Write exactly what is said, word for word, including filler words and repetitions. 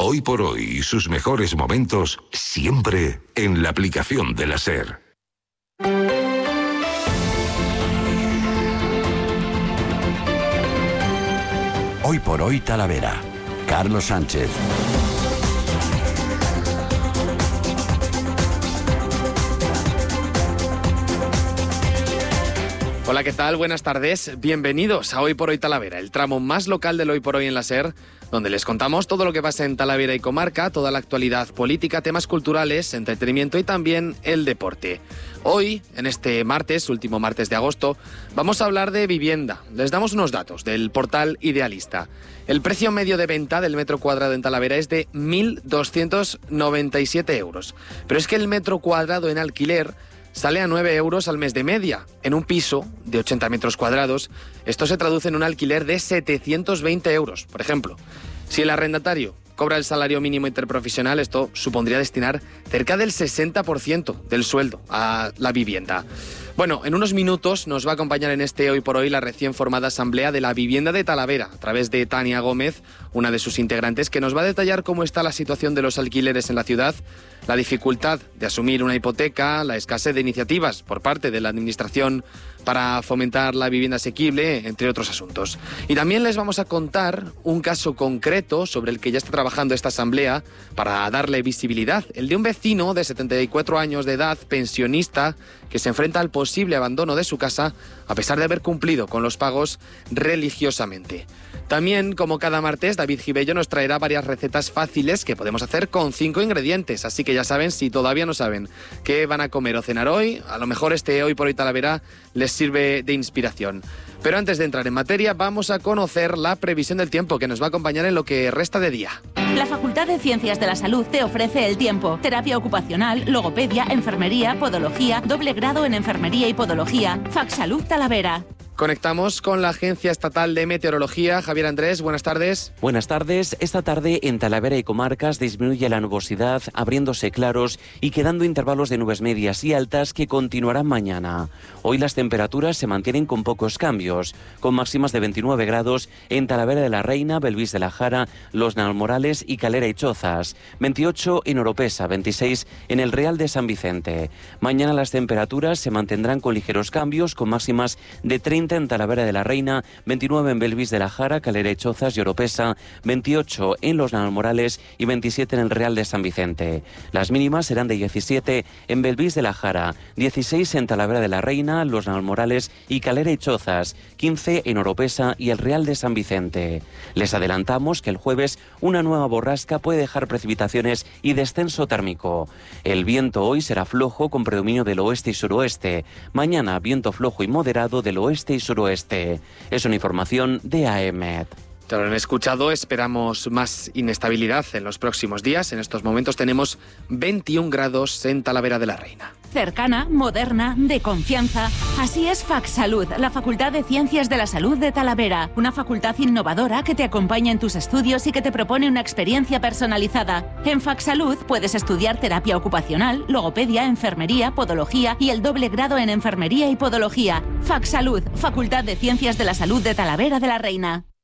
Hoy por hoy y sus mejores momentos siempre en la aplicación de la SER. Hoy por hoy Talavera. Carlos Sánchez. Hola, ¿qué tal? Buenas tardes. Bienvenidos a Hoy por Hoy Talavera, el tramo más local del Hoy por Hoy en la SER, donde les contamos todo lo que pasa en Talavera y comarca, toda la actualidad política, temas culturales, entretenimiento y también el deporte. Hoy, en este martes, último martes de agosto, vamos a hablar de vivienda. Les damos unos datos del portal Idealista. El precio medio de venta del metro cuadrado en Talavera es de mil doscientos noventa y siete euros. Pero es que el metro cuadrado en alquiler sale a nueve euros al mes de media. En un piso de ochenta metros cuadrados, esto se traduce en un alquiler de setecientos veinte euros. Por ejemplo, si el arrendatario cobra el salario mínimo interprofesional, esto supondría destinar cerca del sesenta por ciento del sueldo a la vivienda. Bueno, en unos minutos nos va a acompañar en este Hoy por Hoy la recién formada Asamblea de la Vivienda de Talavera, a través de Tania Gómez, una de sus integrantes, que nos va a detallar cómo está la situación de los alquileres en la ciudad, la dificultad de asumir una hipoteca, la escasez de iniciativas por parte de la Administración para fomentar la vivienda asequible, entre otros asuntos. Y también les vamos a contar un caso concreto sobre el que ya está trabajando esta asamblea para darle visibilidad, el de un vecino de setenta y cuatro años de edad, pensionista, que se enfrenta al posible abandono de su casa a pesar de haber cumplido con los pagos religiosamente. También, como cada martes, David Gibello nos traerá varias recetas fáciles que podemos hacer con cinco ingredientes. Así que ya saben, si todavía no saben qué van a comer o cenar hoy, a lo mejor este Hoy por Hoy Talavera les sirve de inspiración. Pero antes de entrar en materia, vamos a conocer la previsión del tiempo que nos va a acompañar en lo que resta de día. La Facultad de Ciencias de la Salud te ofrece el tiempo. Terapia ocupacional, logopedia, enfermería, podología, doble grado en enfermería y podología. Facsalud Talavera. Conectamos con la Agencia Estatal de Meteorología. Javier Andrés, buenas tardes. Buenas tardes. Esta tarde en Talavera y comarcas disminuye la nubosidad, abriéndose claros y quedando intervalos de nubes medias y altas que continuarán mañana. Hoy las temperaturas se mantienen con pocos cambios, con máximas de veintinueve grados en Talavera de la Reina, Belvís de la Jara, Los Nalmorales y Calera y Chozas, veintiocho en Oropesa, veintiséis en el Real de San Vicente. Mañana las temperaturas se mantendrán con ligeros cambios, con máximas de treinta en Talavera de la Reina, veintinueve en Belvís de la Jara, Calera y Chozas y Oropesa, veintiocho en Los Nalmorales y veintisiete en el Real de San Vicente. Las mínimas serán de diecisiete en Belvís de la Jara, dieciséis en Talavera de la Reina, Los Nalmorales y Calera y Chozas, quince en Oropesa y el Real de San Vicente. Les adelantamos que el jueves una nueva borrasca puede dejar precipitaciones y descenso térmico. El viento hoy será flojo con predominio del oeste y suroeste. Mañana viento flojo y moderado del oeste y suroeste. Es una información de A E M E T. Ya lo han escuchado, esperamos más inestabilidad en los próximos días. En estos momentos tenemos veintiún grados en Talavera de la Reina. Cercana, moderna, de confianza. Así es Facsalud, la Facultad de Ciencias de la Salud de Talavera. Una facultad innovadora que te acompaña en tus estudios y que te propone una experiencia personalizada. En Facsalud puedes estudiar terapia ocupacional, logopedia, enfermería, podología y el doble grado en enfermería y podología. Facsalud, Facultad de Ciencias de la Salud de Talavera de la Reina.